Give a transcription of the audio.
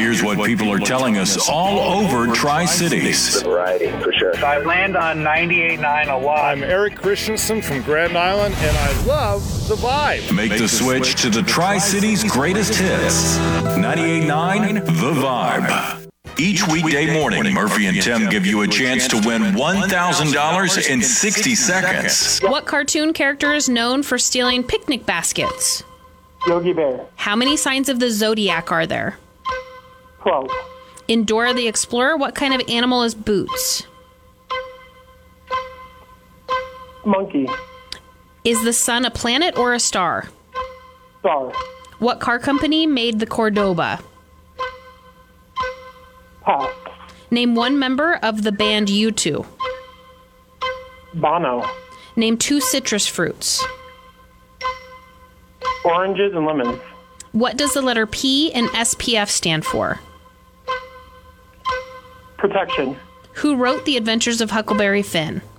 here's what people are telling us all over Tri-Cities. Variety, for sure. I land on 98.9 a lot. I'm Eric Christensen from Grand Island, and I love the vibe. Make the switch to the Tri-Cities greatest hits. 98.9 The Vibe. Each weekday morning, Murphy and Tim give you a chance to win $1,000 in 60 seconds. What cartoon character is known for stealing picnic baskets? Yogi Bear. How many signs of the zodiac are there? 12. In Dora the Explorer, what kind of animal is Boots? Monkey. Is the sun a planet or a star? Star. What car company made the Cordoba? Pass. Name one member of the band U2. Bono. Name two citrus fruits. Oranges and lemons. What does the letter P in SPF stand for? Protection. Who wrote The Adventures of Huckleberry Finn?